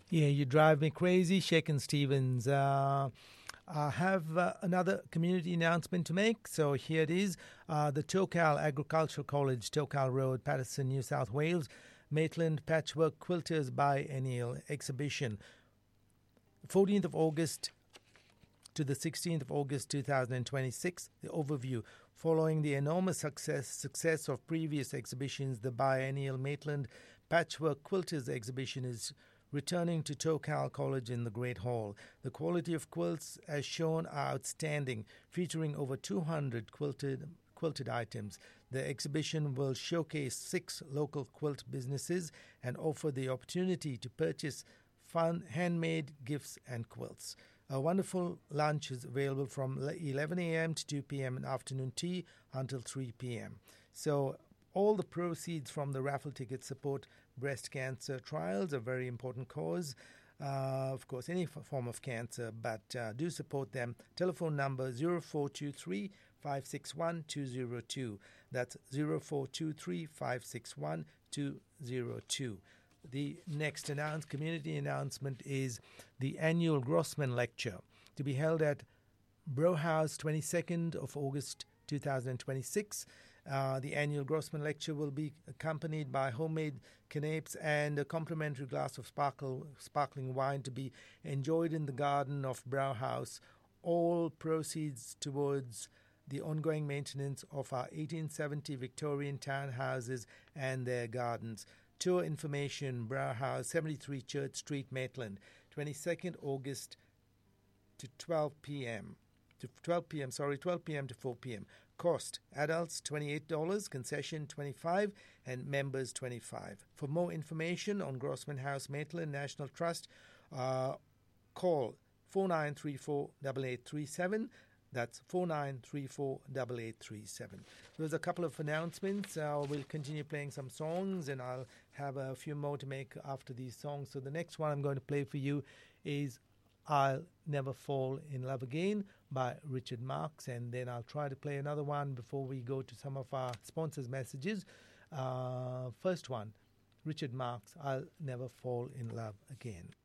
Yeah, you drive me crazy, Shakin' Stevens. I have another community announcement to make. So here it is. The Tocal Agricultural College, Tocal Road, Patterson, New South Wales, Maitland Patchwork Quilters Biennial Exhibition, 14th of August to the 16th of August 2026. The overview. Following the enormous success of previous exhibitions, the biennial Maitland Patchwork Quilters exhibition is returning to Tocal College in the Great Hall. The quality of quilts as shown are outstanding, featuring over 200 quilted items. The exhibition will showcase 6 local quilt businesses and offer the opportunity to purchase fun handmade gifts and quilts. A wonderful lunch is available from 11 a.m. to 2 p.m. and afternoon tea until 3 p.m. So all the proceeds from the raffle tickets support breast cancer trials, a very important cause. Of course, any form of cancer, but do support them. Telephone number 0423 561 202. That's 0423 561 202. The next community announcement is the annual Grossman Lecture to be held at Browhouse, 22nd of August 2026. The annual Grossman Lecture will be accompanied by homemade canapes and a complimentary glass of sparkling wine to be enjoyed in the garden of Browhouse. All proceeds towards the ongoing maintenance of our 1870 Victorian townhouses and their gardens. Tour information, Browhouse, 73 Church Street, Maitland, 22nd August to 12 p.m. to 4 p.m. Cost, adults $28, concession $25, and members $25. For more information on Grossman House Maitland National Trust, call 4934-8837. That's 4934-8837. There's a couple of announcements. We'll continue playing some songs, and I'll have a few more to make after these songs. So the next one I'm going to play for you is I'll Never Fall in Love Again by Richard Marx, and then I'll try to play another one before we go to some of our sponsors' messages. First one, Richard Marx, I'll Never Fall in Love Again.